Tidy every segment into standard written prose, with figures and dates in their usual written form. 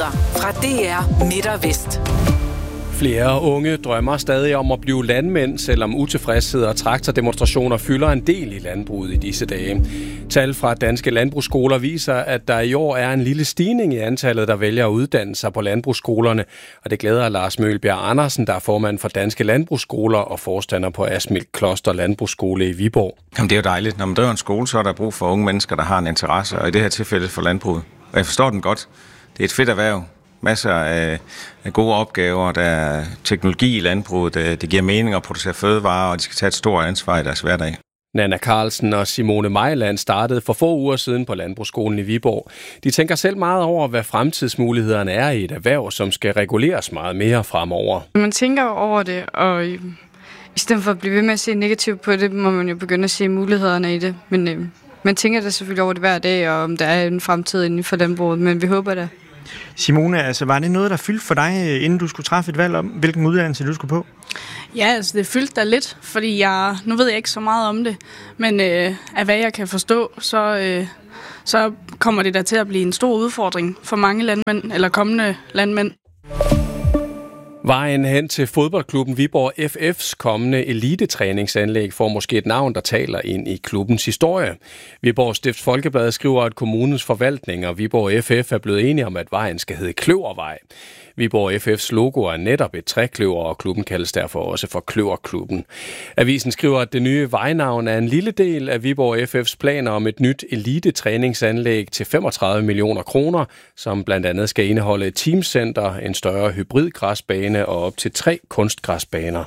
Nyheder fra DR Midt og Vest. Flere unge drømmer stadig om at blive landmænd, selvom utilfredshed og traktordemonstrationer fylder en del i landbruget i disse dage. Tal fra danske landbrugsskoler viser, at der i år er en lille stigning i antallet, der vælger at uddanne sig på landbrugsskolerne, og det glæder Lars Mølbjerg Andersen, der er formand for Danske Landbrugsskoler og forstander på Asmild Kloster Landbrugsskole i Viborg. Jamen, det er jo dejligt. Når man driver en skole, så er der brug for unge mennesker, der har en interesse, og i det her tilfælde for landbruget. Og jeg forstår den godt. Det er et fedt erhverv. Masser af gode opgaver, der er teknologi i landbruget, det giver mening at producere fødevarer, og de skal tage et stort ansvar i deres hverdag. Nanna Carlsen og Simone Mejland startede for få uger siden på Landbrugsskolen i Viborg. De tænker selv meget over, hvad fremtidsmulighederne er i et erhverv, som skal reguleres meget mere fremover. Man tænker over det, og i stedet for at blive ved med at se negativt på det, må man jo begynde at se mulighederne i det. Men man tænker da selvfølgelig over det hver dag, og om der er en fremtid inden for landbruget, men vi håber det. Simone, altså var det noget, der fyldte for dig, inden du skulle træffe et valg om, hvilken uddannelse du skulle på? Ja, altså det fyldte da lidt, fordi nu ved jeg ikke så meget om det, men af hvad jeg kan forstå, så kommer det da til at blive en stor udfordring for mange landmænd, eller kommende landmænd. Vejen hen til fodboldklubben Viborg FF's kommende elitetræningsanlæg får måske et navn, der taler ind i klubbens historie. Viborg Stifts Folkeblad skriver, at kommunens forvaltning og Viborg FF er blevet enige om, at vejen skal hedde Kløvervej. Viborg FF's logo er netop et trækløver, og klubben kaldes derfor også for Kløverklubben. Avisen skriver, at det nye vejnavn er en lille del af Viborg FF's planer om et nyt elitetræningsanlæg til 35 millioner kroner, som blandt andet skal indeholde et teamcenter, en større hybridgræsbane og op til 3 kunstgræsbaner.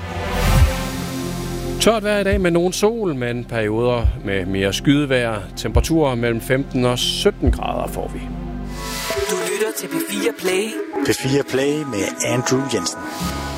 Tørt vejr i dag med nogen sol, men perioder med mere skydevejr. Temperaturer mellem 15 og 17 grader får vi. Du lytter til P4 Play. P4 Play med Andrew Jensen.